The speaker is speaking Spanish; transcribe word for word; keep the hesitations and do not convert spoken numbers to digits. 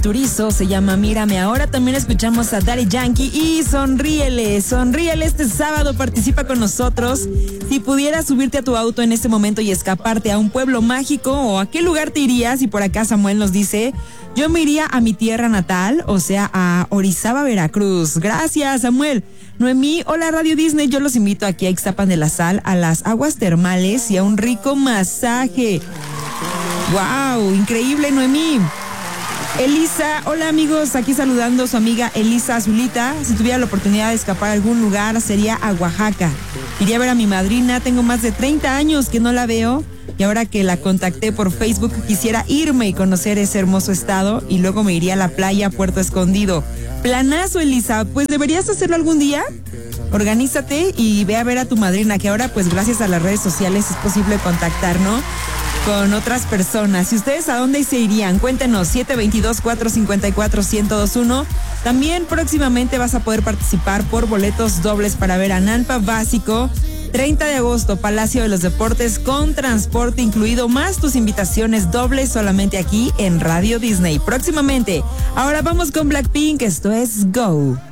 Turizo se llama Mírame Ahora. También escuchamos a Daddy Yankee y Sonríele, sonríele este sábado, participa con nosotros. Si pudieras subirte a tu auto en este momento y escaparte a un pueblo mágico, ¿o a qué lugar te irías? Y por acá Samuel nos dice, yo me iría a mi tierra natal, o sea, a Orizaba, Veracruz. Gracias, Samuel. Noemí, hola Radio Disney, yo los invito aquí a Ixtapan de la Sal, a las aguas termales y a un rico masaje. ¡Wow! Increíble, Noemí. Elisa, hola amigos, aquí saludando a su amiga Elisa Azulita. Si tuviera la oportunidad de escapar a algún lugar, sería a Oaxaca. Iría a ver a mi madrina, tengo más de treinta años que no la veo. Y ahora que la contacté por Facebook, quisiera irme y conocer ese hermoso estado. Y luego me iría a la playa Puerto Escondido. Planazo, Elisa, pues deberías hacerlo algún día. Organízate y ve a ver a tu madrina, que ahora pues gracias a las redes sociales es posible contactar, ¿no?, con otras personas. ¿Y ustedes a dónde se irían? Cuéntenos, siete dos dos, cuatro cinco cuatro, uno cero dos uno. También próximamente vas a poder participar por boletos dobles para ver a Nampa Básico. treinta de agosto, Palacio de los Deportes, con transporte incluido, más tus invitaciones dobles solamente aquí en Radio Disney. Próximamente. Ahora vamos con Blackpink, esto es Go.